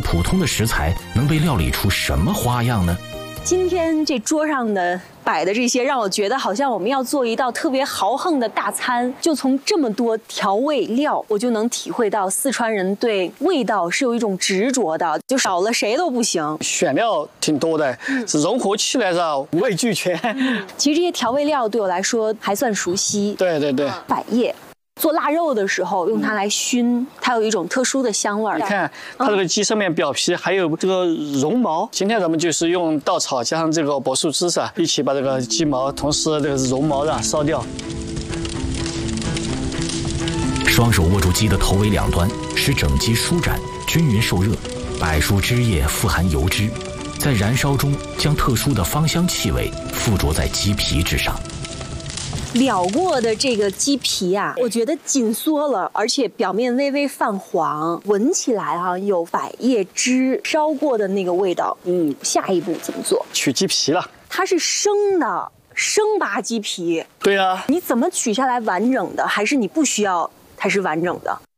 普通的食材能被料理出什么花样呢？ 今天这桌上的摆的这些，让我觉得好像我们要做一道特别豪横的大餐。就从这么多调味料，我就能体会到四川人对味道是有一种执着的，就少了谁都不行。 选料挺多的，融合起来是五味俱全。 其实这些调味料对我来说还算熟悉。 对对对， 百叶。做腊肉的时候用它来熏，它有一种特殊的香味儿。 你看它这个鸡上面表皮还有这个绒毛，今天咱们就是用稻草加上这个柏树枝一起把这个鸡毛，同时这个绒毛烧掉。 双手握住鸡的头尾两端，使整鸡舒展，均匀受热。柏树枝叶富含油脂，在燃烧中将特殊的芳香气味附着在鸡皮之上。 燎过的这个鸡皮啊，我觉得紧缩了，而且表面微微泛黄，闻起来有百叶汁烧过的那个味道。下一步怎么做？ 取鸡皮了。 它是生的，生拔鸡皮。 对啊。 你怎么取下来完整的？还是你不需要它是完整的？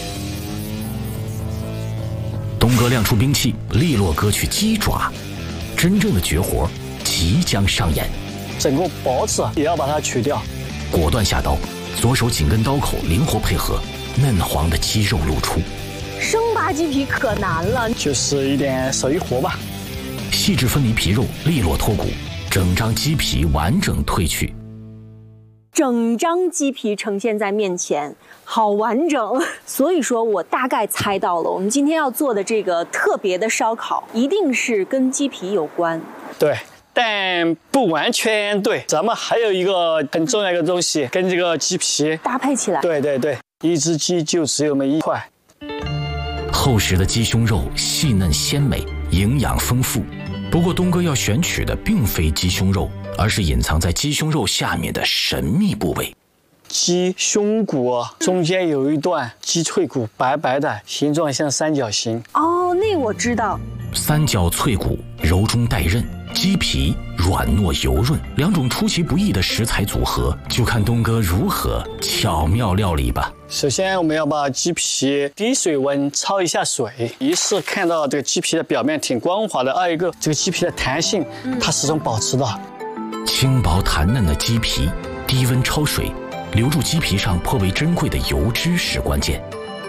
东哥亮出兵器，利落割去鸡爪，真正的绝活即将上演。 整个脖子也要把它取掉， 果断下刀，左手紧跟刀口，灵活配合，嫩黄的鸡肉露出。 生拔鸡皮可难了， 就是一点手艺活吧。 细致分离皮肉，利落脱骨，整张鸡皮完整褪去。 整张鸡皮呈现在面前，好完整。所以说我大概猜到了，我们今天要做的这个特别的烧烤，一定是跟鸡皮有关。 对。但不完全对，咱们还有一个很重要的东西，跟这个鸡皮搭配起来。 对对对，一只鸡就只有那么一块。 厚实的鸡胸肉细嫩鲜美，营养丰富。不过东哥要选取的并非鸡胸肉，而是隐藏在鸡胸肉下面的神秘部位。 鸡胸骨中间有一段鸡脆骨，白白的，形状像三角形。 哦，那我知道。 三角脆骨，柔中带韧。鸡皮软糯油润，两种出其不意的食材组合，就看东哥如何巧妙料理吧。 首先，我们要把鸡皮低水温焯一下水，一是看到这个鸡皮的表面挺光滑的，二一个这个鸡皮的弹性，它始终保持的。 轻薄弹嫩的鸡皮，低温焯水，留住鸡皮上颇为珍贵的油脂是关键。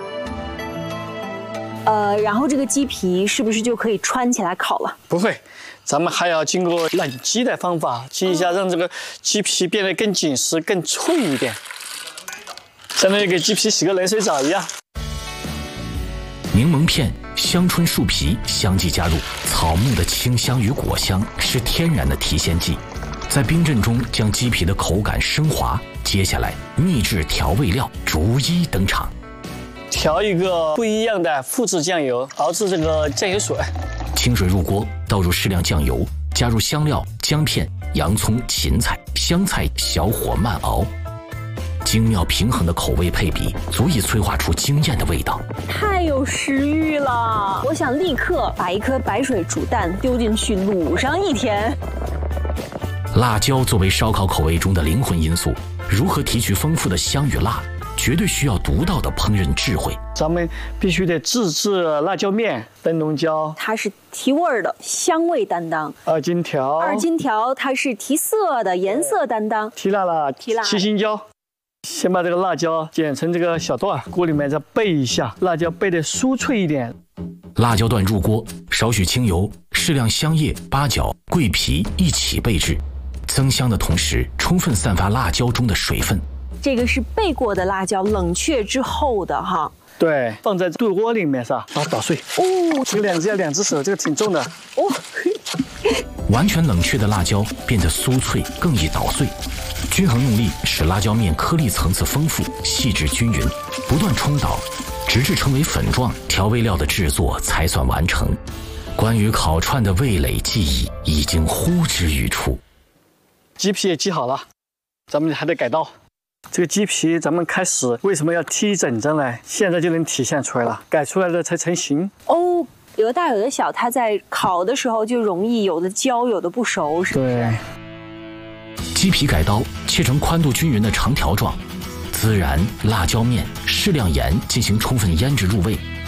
然后这个鸡皮是不是就可以穿起来烤了？ 不会，咱们还要经过冷鸡的方法，激一下，让这个鸡皮变得更紧实、更脆一点，相当于给鸡皮洗个冷水澡一样。 柠檬片、香椿树皮相继加入，草木的清香与果香是天然的提鲜剂，在冰镇中将鸡皮的口感升华。接下来，秘制调味料逐一登场。 调一个不一样的复制酱油，熬制这个酱油水。 清水入锅，倒入适量酱油，加入香料、姜片、洋葱、芹菜、香菜，小火慢熬。精妙平衡的口味配比，足以催化出惊艳的味道。 太有食欲了！我想立刻把一颗白水煮蛋丢进去卤上一天。 辣椒作为烧烤口味中的灵魂因素，如何提取丰富的香与辣？绝对需要独到的烹饪智慧。 咱们必须得自制辣椒面、灯笼椒， 它是提味儿的，香味担当； 二荆条， 它是提色的，颜色担当； 提辣，七星椒。先把这个辣椒剪成这个小段，锅里面再焙一下，辣椒焙得酥脆一点。 辣椒段入锅，少许清油，适量香叶、八角、桂皮一起焙制，增香的同时，充分散发辣椒中的水分。 这个是焙过的辣椒，冷却之后的哈。 对，放在炖锅里面把它捣碎。哦，这个要两只手，这个挺重的。哦， 完全冷却的辣椒变得酥脆，更易捣碎。均衡用力，使辣椒面颗粒层次丰富、细致均匀，不断冲捣，直至成为粉状，调味料的制作才算完成。关于烤串的味蕾技艺已经呼之欲出。 鸡皮也鸡好了，咱们还得改刀。这个鸡皮咱们开始为什么要剔整张呢？现在就能体现出来了，改出来的才成型。 哦，有的大有的小，它在烤的时候就容易有的焦，有的不熟，是不是？ 对。 鸡皮改刀，切成宽度均匀的长条状，孜然、辣椒面、适量盐进行充分腌制入味。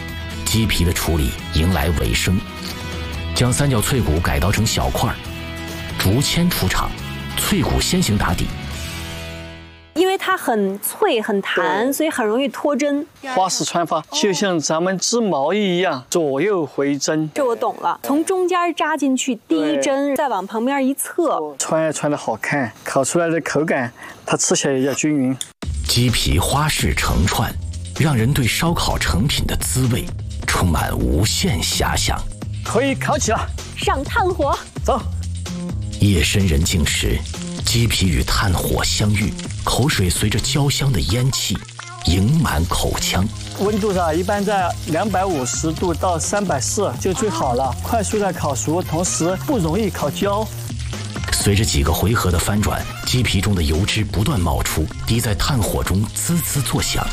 鸡皮的处理迎来尾声，将三角脆骨改刀成小块，竹签出场，脆骨先行打底。 因为它很脆很弹，所以很容易脱针。 花式穿法就像咱们织毛衣一样，左右回针。 这我懂了，从中间扎进去第一针，再往旁边一侧， 穿也穿得好看，烤出来的口感，它吃起来也要均匀。 鸡皮花式成串，让人对烧烤成品的滋味充满无限遐想。 可以烤起了， 上炭火， 走。 夜深人静时，鸡皮与炭火相遇，口水随着焦香的烟气盈满口腔。 温度上一般在250度到340就最好了，快速的烤熟，同时不容易烤焦。 随着几个回合的翻转，鸡皮中的油脂不断冒出，滴在炭火中滋滋作响。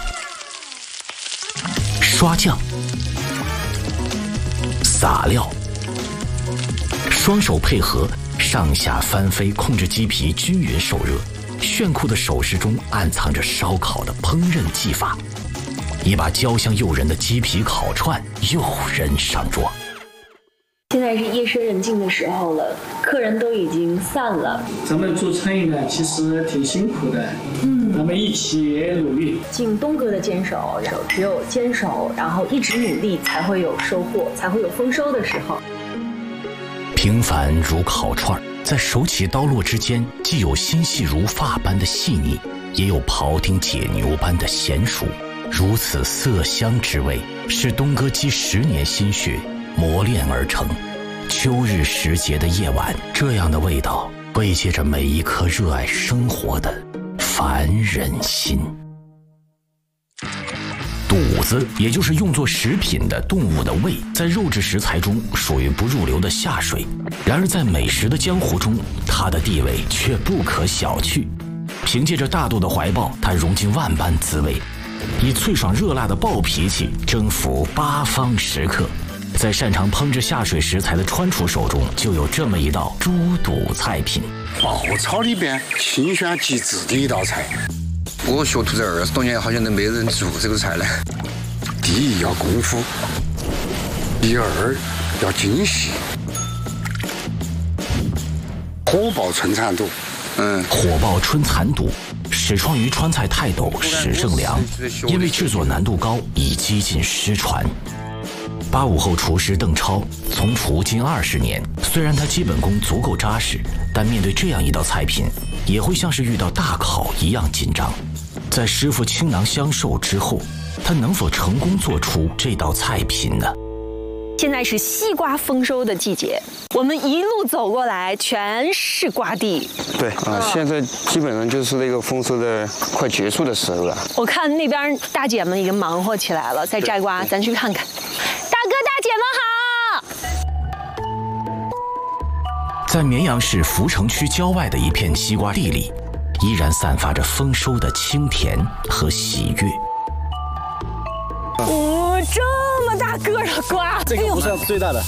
刷酱，撒料，双手配合，上下翻飞，控制鸡皮均匀受热。炫酷的手势中暗藏着烧烤的烹饪技法。一把焦香诱人的鸡皮烤串诱人上桌。 现在是夜深人静的时候了，客人都已经散了。 咱们做餐饮呢，其实挺辛苦的，咱们一起努力。 敬东哥的坚守，只有坚守，然后一直努力，才会有收获，才会有丰收的时候。 平凡如烤串，在手起刀落之间，既有心细如发般的细腻，也有庖丁解牛般的娴熟。如此色香之味，是东哥鸡10年心血磨练而成。秋日时节的夜晚，这样的味道慰藉着每一颗热爱生活的凡人心。肚子，也就是用作食品的动物的胃，在肉质食材中属于不入流的下水，然而在美食的江湖中，它的地位却不可小觑。凭借着大度的怀抱，它融进万般滋味，以脆爽热辣的暴脾气征服八方食客。在擅长烹制下水食材的川厨手中，就有这么一道猪肚菜品。 爆炒里边清选极致的一道菜。 我学徒这20多年，好像都没人做这个菜了。 第一要功夫，第二要精细。火爆春蚕肚， 火爆春蚕肚始创于川菜泰斗史正良，因为制作难度高，已几近失传。85后厨师邓超从厨近20年，虽然他基本功足够扎实，但面对这样一道菜品，也会像是遇到大考一样紧张。在师傅倾囊相授之后，他能否成功做出这道菜品呢？ 现在是西瓜丰收的季节，我们一路走过来全是瓜地。 对啊，现在基本上就是那个丰收的快结束的时候了。 我看那边大姐们已经忙活起来了，在摘瓜，咱去看看。大哥大姐们好！ 在绵阳市阜成区郊外的一片西瓜地里，依然散发着丰收的清甜和喜悦。 这么大个的瓜， 这个不算最大的。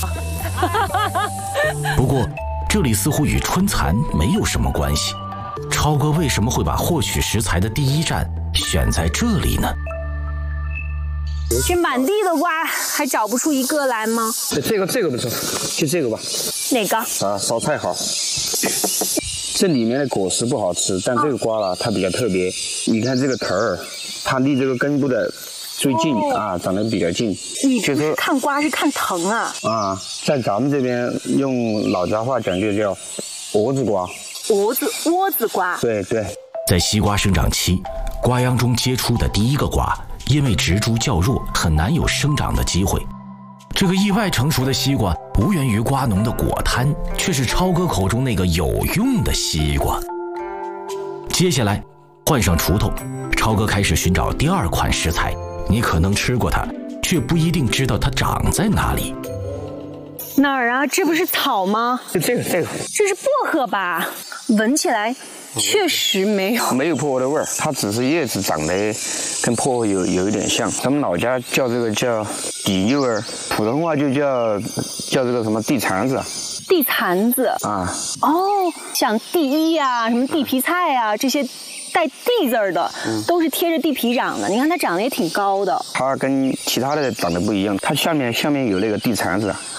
不过，这里似乎与春蚕没有什么关系。超哥为什么会把获取食材的第一站选在这里呢？ 这满地的瓜还找不出一个来吗？ 这个不错，就这个吧。 哪个？ 烧菜好。这里面的果实不好吃，但这个瓜啦，它比较特别。你看这个藤儿，它离这个根部的最近长得比较近。 你不是看瓜是看藤啊？ 在咱们这边用老家话讲就叫蛾子瓜。 窝子瓜。 对。 在西瓜生长期，瓜秧中结出的第一个瓜，因为植株较弱，很难有生长的机会。这个意外成熟的西瓜，无源于瓜农的果摊，却是超哥口中那个有用的西瓜。接下来，换上锄头，超哥开始寻找第二款食材。你可能吃过它，却不一定知道它长在哪里。 哪儿啊？这不是草吗？ 这个， 这是薄荷吧？闻起来确实没有薄荷的味儿，它只是叶子长得跟薄荷有一点像。咱们老家叫这个叫地柚儿，普通话就叫这个什么地蚕子。 地蚕子啊。 像地衣啊，什么地皮菜啊，这些带地字儿的，都是贴着地皮长的。你看它长得也挺高的。 它跟其他的长得不一样，它下面有那个地蚕子，